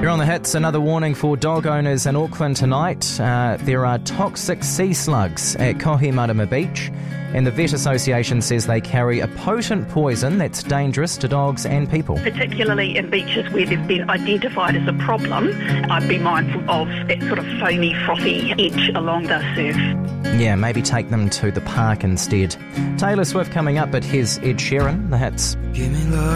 You're on the hits. Another warning for dog owners in Auckland tonight. There are toxic sea slugs at Kohimarama Beach, and the Vet Association says they carry a potent poison that's dangerous to dogs and people. Particularly in beaches where they've been identified as a problem, I'd be mindful of that sort of foamy, frothy edge along the surf. Yeah, maybe take them to the park instead. Taylor Swift coming up, but here's Ed Sheeran, the hits.